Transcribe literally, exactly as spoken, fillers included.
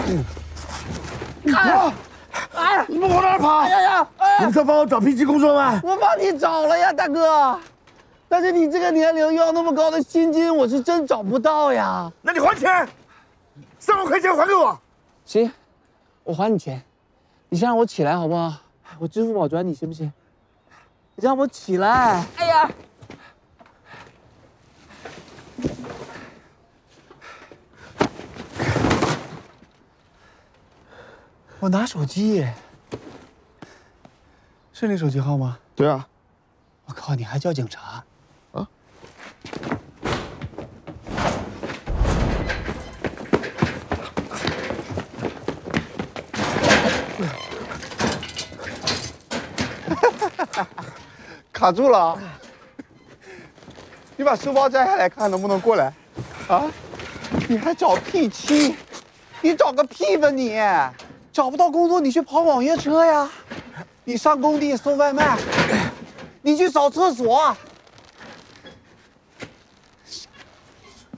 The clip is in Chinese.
哎！哎呀！你们往哪儿跑？哎呀呀！哎！你们在帮我找批级工作吗？ 我帮你找了呀，大哥。但是你这个年龄要那么高的薪金，我是真找不到呀。 那你还钱，三万块钱还给我。 行，我还你钱。你先让我起来好不好？我支付宝转你行不行？你让我起来。哎呀！我拿手机，是你手机号吗？ 对啊。 我靠，你还叫警察？啊？ 卡住了。你把书包摘下来，看能不能过来。啊？你还找 P 七？你找个屁吧你！找不到工作你去跑网约车呀，你上工地送外卖，你去扫厕所。